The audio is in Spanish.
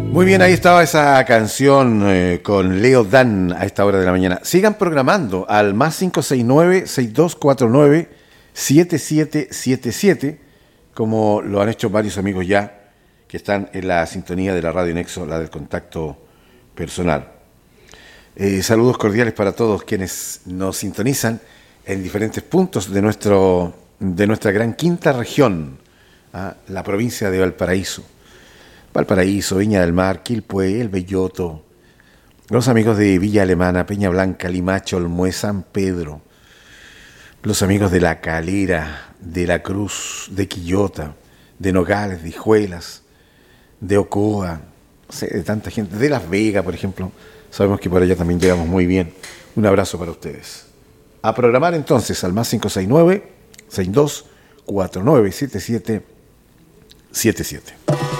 Muy bien, ahí estaba esa canción con Leo Dan a esta hora de la mañana. Sigan programando al más 569-6249-7777, como lo han hecho varios amigos ya que están en la sintonía de la Radio Nexo, la del contacto personal. Saludos cordiales para todos quienes nos sintonizan en diferentes puntos de nuestra gran quinta región, la provincia de Valparaíso. Valparaíso, Viña del Mar, Quilpué, El Belloto, los amigos de Villa Alemana, Peña Blanca, Limache, Olmué, San Pedro, los amigos de La Calera, de La Cruz, de Quillota, de Nogales, de Hijuelas, de Ocoa, no sé, de tanta gente, de Las Vegas, por ejemplo. Sabemos que por allá también llegamos muy bien. Un abrazo para ustedes. A programar entonces al más 569-6249-7777.